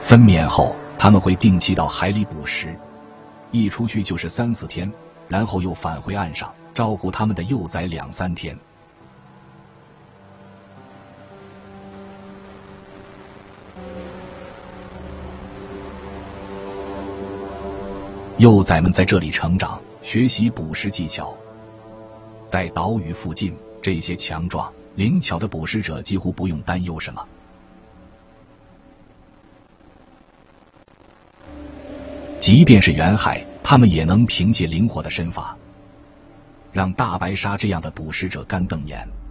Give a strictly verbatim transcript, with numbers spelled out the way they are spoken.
分娩后，他们会定期到海里捕食，一出去就是三四天，然后又返回岸上，照顾他们的幼崽两三天。幼崽们在这里成长，学习捕食技巧。在岛屿附近，这些强壮、灵巧的捕食者几乎不用担忧什么。即便是远海，他们也能凭借灵活的身法，让大白鲨这样的捕食者干瞪眼。